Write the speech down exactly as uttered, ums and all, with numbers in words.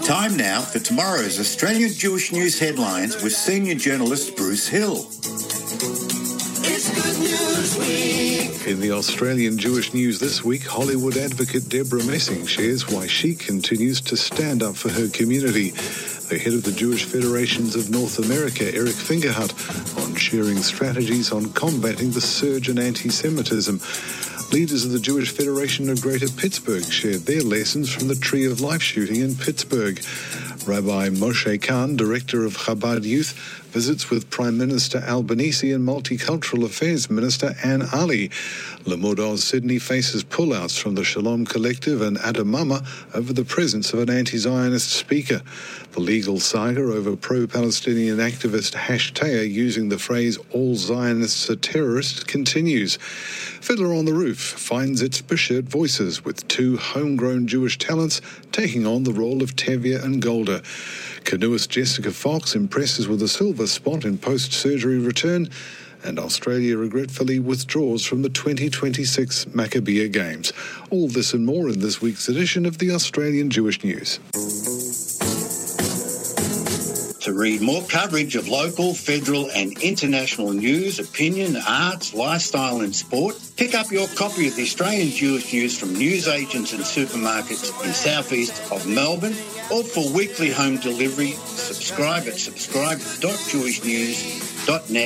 Time now for tomorrow's Australian Jewish News headlines with senior journalist Bruce Hill. It's Good News Week. In the Australian Jewish News this week, Hollywood advocate Deborah Messing shares why she continues to stand up for her community. The head of the Jewish Federations of North America, Eric Fingerhut, on sharing strategies on combating the surge in anti-Semitism. Leaders of the Jewish Federation of Greater Pittsburgh shared their lessons from the Tree of Life shooting in Pittsburgh. Rabbi Moshe Khan, director of Chabad Youth, visits with Prime Minister Albanese and Multicultural Affairs Minister Anne Ali. Limud Oz Sydney faces pullouts from the Shalom Collective and Adamama over the presence of an anti-Zionist speaker. The legal saga over pro-Palestinian activist Hash Taya using the phrase "all Zionists are terrorists" continues. Fiddler on the Roof finds its Beshert voices with two homegrown Jewish talents taking on the role of Tevye and Golda. Canoeist Jessica Fox impresses with a silver spot in post-surgery return, and Australia regretfully withdraws from the twenty twenty-six Maccabea Games. All this and more in this week's edition of the Australian Jewish News. To read more coverage of local, federal and international news, opinion, arts, lifestyle and sport, pick up your copy of the Australian Jewish News from newsagents and supermarkets in southeast of Melbourne, or for weekly home delivery, subscribe at subscribe dot jewish news dot net